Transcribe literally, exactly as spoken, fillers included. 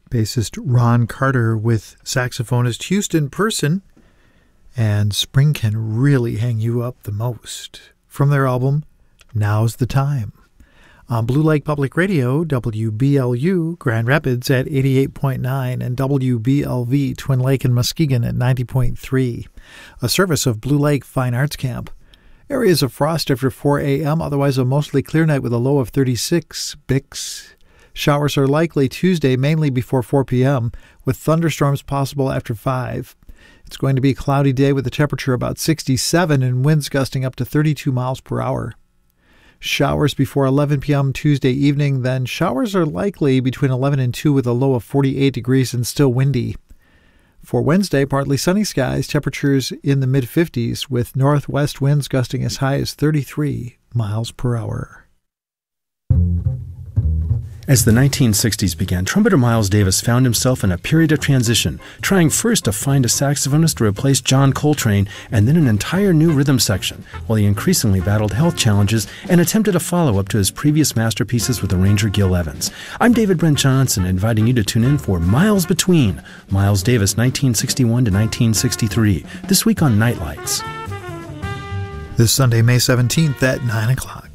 bassist Ron Carter with saxophonist Houston Person, and Spring Can Really Hang You Up the Most, from their album Now's the Time. On Blue Lake Public Radio, W B L U Grand Rapids at eighty-eight point nine and W B L V Twin Lake and Muskegon at ninety point three. A service of Blue Lake Fine Arts Camp. Areas of frost after four a.m., otherwise a mostly clear night with a low of thirty-six. Bix. Showers are likely Tuesday, mainly before four p.m., with thunderstorms possible after five. It's going to be a cloudy day with a temperature about sixty-seven and winds gusting up to thirty-two miles per hour. Showers before eleven p.m. Tuesday evening, then showers are likely between eleven and two with a low of forty-eight degrees and still windy. For Wednesday, partly sunny skies, temperatures in the mid-fifties with northwest winds gusting as high as thirty-three miles per hour. As the nineteen sixties began, trumpeter Miles Davis found himself in a period of transition, trying first to find a saxophonist to replace John Coltrane and then an entire new rhythm section, while he increasingly battled health challenges and attempted a follow-up to his previous masterpieces with arranger Gil Evans. I'm David Brent Johnson, inviting you to tune in for Miles Between, Miles Davis nineteen sixty-one to nineteen sixty-three, this week on Nightlights. This Sunday, May seventeenth at nine o'clock.